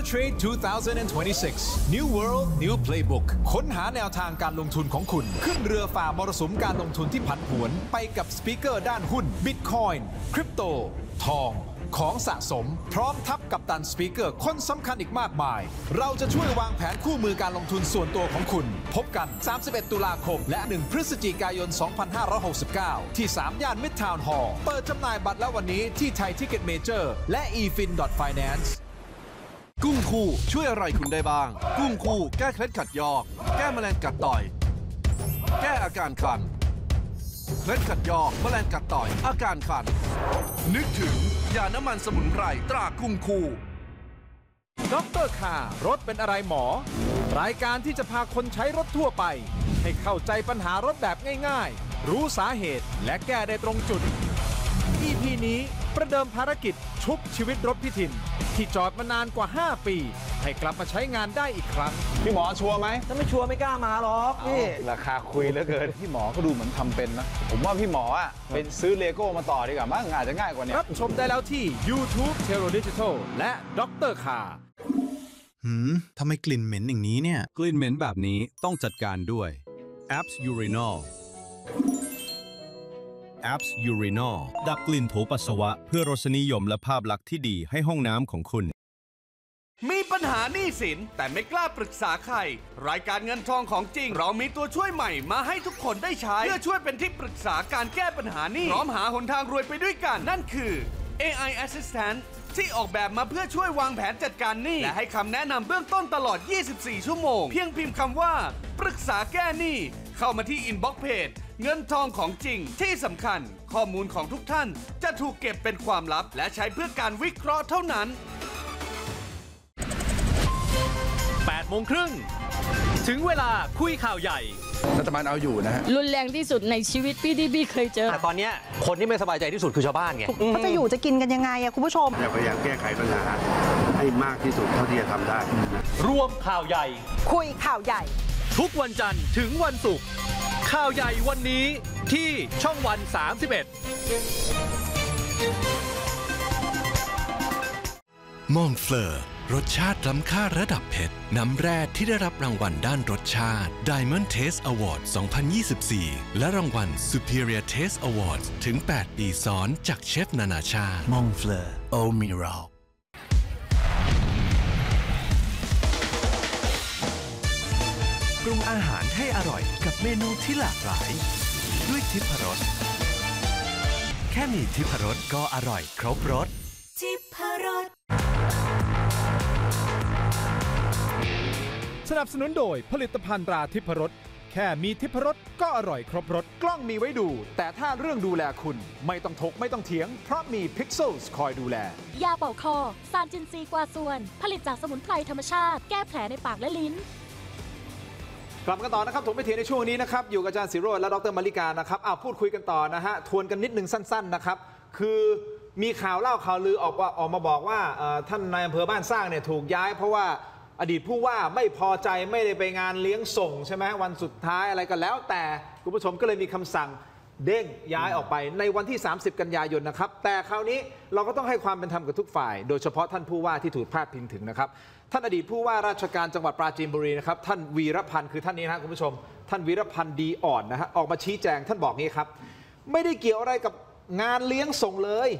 Trade 2026 New World New Playbook ค้นหาแนวทางการลงทุนของคุณขึ้นเรือฝ่ามรสุมการลงทุนที่ผันผวนไปกับสปีกเกอร์ด้านหุ้น Bitcoin คริปโตทองของสะสมพร้อมทับกับตันสปีกเกอร์คนสำคัญอีกมากมายเราจะช่วยวางแผนคู่มือการลงทุนส่วนตัวของคุณพบกัน31ตุลาคมและ1พฤศจิกายน2569ที่3ย่าน Midtown Hall เปิดจำหน่ายบัตรแล้ววันนี้ที่ไทยทิกเก็ตเมเจอร์และ efin.finance กุ้งคู่ช่วยอะไรคุณได้บ้างกุ้งคู่แก้เคล็ดขัดยอกแก้แมลงกัดต่อยแก้อาการคันเคล็ดขัดยอกแมลงกัดต่อยอาการคันนึกถึงยาน้ำมันสมุนไพรตรากุ้งคู่ดร.คารถเป็นอะไรหมอรายการที่จะพาคนใช้รถทั่วไปให้เข้าใจปัญหารถแบบง่ายๆรู้สาเหตุและแก้ได้ตรงจุด EP นี้ประเดิมภารกิจชุบชีวิตรถพี่ถิ่นที่จอดมานานกว่า5ปีให้กลับมาใช้งานได้อีกครั้งพี่หมอชัวร์ไหมถ้าไม่ชัวร์ไม่กล้ามาหรอกพี่ราคาคุยเหลือเกินพี่หมอก็ดูเหมือนทำเป็นนะผมว่าพี่หมออ่ะเป็นซื้อเลโก้มาต่อดีกว่ามั้งอาจจะง่ายกว่านี้รับชมได้แล้วที่ YouTube Tero Digital และดร.คาทำไมกลิ่นเหม็นอย่างนี้เนี่ยกลิ่นเหม็นแบบนี้ต้องจัดการด้วย Apps Urinol Apps Urinol ดับกลิ่นโถปัสสาวะเพื่อรสนิยมและภาพลักษณ์ที่ดีให้ห้องน้ำของคุณมีปัญหาหนี้สินแต่ไม่กล้าปรึกษาใครรายการเงินทองของจริงเรามีตัวช่วยใหม่มาให้ทุกคนได้ใช้เพื่อช่วยเป็นที่ปรึกษาการแก้ปัญหาหนี้พร้อมหาหนทางรวยไปด้วยกันนั่นคือ AI Assistant ที่ออกแบบมาเพื่อช่วยวางแผนจัดการหนี้และให้คำแนะนำเบื้องต้นตลอด24ชั่วโมงเพียงพิมพ์คำว่าปรึกษาแก้หนี้เข้ามาที่ Inbox Page เงินทองของจริงที่สำคัญข้อมูลของทุกท่านจะถูกเก็บเป็นความลับและใช้เพื่อการวิเคราะห์เท่านั้น 8 โมงครึ่งถึงเวลาคุยข่าวใหญ่รัฐบาลเอาอยู่นะฮะรุนแรงที่สุดในชีวิตพี่ที่พี่เคยเจอแต่ตอนนี้คนที่ไม่สบายใจที่สุดคือชาวบ้านไงเขาจะอยู่จะกินกันยังไงอะคุณผู้ชมพยายามแก้ไขปัญหาให้มากที่สุดเท่าที่จะทำได้รวมข่าวใหญ่คุยข่าวใหญ่ทุกวันจันทร์ถึงวันศุกร์ข่าวใหญ่วันนี้ที่ช่องวัน31 มองเฟลอร์รสชาติล้ำค่าระดับเพชรน้ำแร่ที่ได้รับรางวัลด้านรสชาติ Diamond Taste Award 2024 และรางวัล Superior Taste Awards ถึง 8 ปีซ้อนจากเชฟนานาชาติมองเฟลอร์โอมิรัลปรุงอาหารให้อร่อยกับเมนูที่หลากหลายด้วยทิพรสแค่มีทิพรสก็อร่อยครบรสทิพรสสนับสนุนโดยผลิตภัณฑ์ตราทิพรสแค่มีทิพรสก็อร่อยครบรสกล้องมีไว้ดูแต่ถ้าเรื่องดูแลคุณไม่ต้องถกไม่ต้องเถียงเพราะมี Pixels คอยดูแลยาเป่าคอซานจินซีกวาส่วนผลิตจากสมุนไพรธรรมชาติแก้แผลในปากและลิ้นกลับกันต่อนะครับผมไปเถียงในช่วงนี้นะครับอยู่กับอาจารย์ศิโรจน์และดร.มาริกานะครับพูดคุยกันต่อนะฮะทวนกันนิดนึงสั้นๆนะครับคือมีข่าวเล่าข่าวลือออกมาบอกว่าท่านนายอำเภอบ้านสร้างเนี่ยถูกย้ายเพราะว่าอดีตผู้ว่าไม่พอใจไม่ได้ไปงานเลี้ยงส่งใช่ไหมวันสุดท้ายอะไรก็แล้วแต่คุณผู้ชมก็เลยมีคำสั่งเด้งย้ายออกไปในวันที่30กันยายนนะครับแต่คราวนี้เราก็ต้องให้ความเป็นธรรมกับทุกฝ่ายโดยเฉพาะท่านผู้ว่าที่ถูกพาดพิงถึงนะครับท่านอดีตผู้ว่าราชการจังหวัดปราจีนบุรีนะครับท่านวีรพันธ์คือท่านนี้นะคุณผู้ชมท่านวีรพันธ์ดีอ่อนนะฮะออกมาชี้แจงท่านบอกงี้ครับไม่ได้เกี่ยวอะไรกับงานเลี้ยงส่งเลย